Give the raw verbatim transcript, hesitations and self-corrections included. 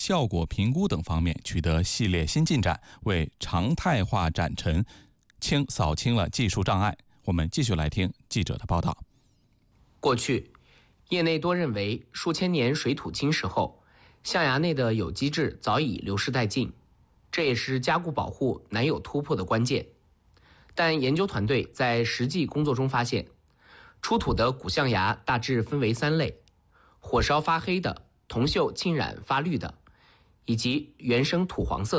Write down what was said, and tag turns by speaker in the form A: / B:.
A: 效果评估等方面取得系列新进展，为常态化展陈清扫清了技术障碍。我们继续来听记者的报道。
B: 过去，业内多认为数千年水土侵蚀后，象牙内的有机质早已流失殆尽，这也是加固保护难有突破的关键。但研究团队在实际工作中发现，出土的古象牙大致分为三类：火烧发黑的、铜锈浸染发绿的，以及原生土黄色